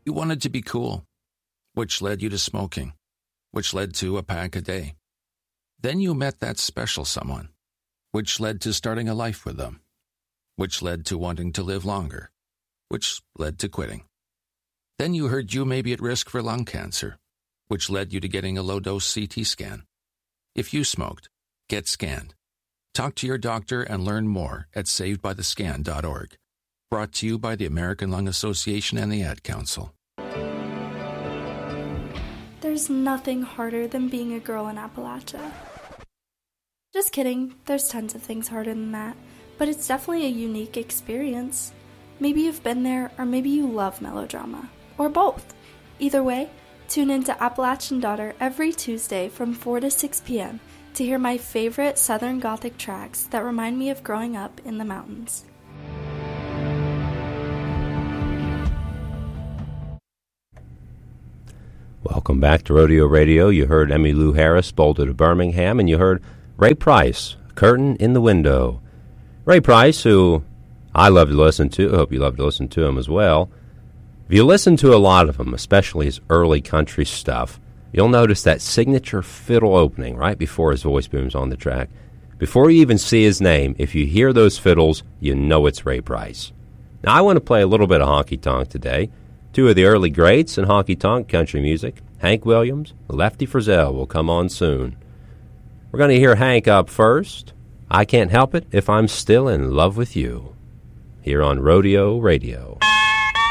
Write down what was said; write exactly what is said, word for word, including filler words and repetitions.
You wanted to be cool, which led you to smoking, which led to a pack a day. Then you met that special someone, which led to starting a life with them, which led to wanting to live longer, which led to quitting. Then you heard you may be at risk for lung cancer, which led you to getting a low-dose C T scan. If you smoked, get scanned. Talk to your doctor and learn more at saved by the scan dot org. Brought to you by the American Lung Association and the Ad Council. There's nothing harder than being a girl in Appalachia. Just kidding, there's tons of things harder than that, but it's definitely a unique experience. Maybe you've been there, or maybe you love melodrama, or both. Either way, tune into Appalachian Daughter every Tuesday from four to six p.m. to hear my favorite Southern Gothic tracks that remind me of growing up in the mountains. Welcome back to Rodeo Radio. You heard Emmylou Harris, Boulder to Birmingham, and you heard Ray Price, Curtain in the Window. Ray Price, who I love to listen to, I hope you love to listen to him as well. If you listen to a lot of him, especially his early country stuff, you'll notice that signature fiddle opening right before his voice booms on the track. Before you even see his name, if you hear those fiddles, you know it's Ray Price. Now, I want to play a little bit of honky-tonk today. Two of the early greats in honky-tonk country music, Hank Williams, Lefty Frizzell, will come on soon. We're going to hear Hank up first. I Can't Help It If I'm Still in Love with You, here on Rodeo Radio.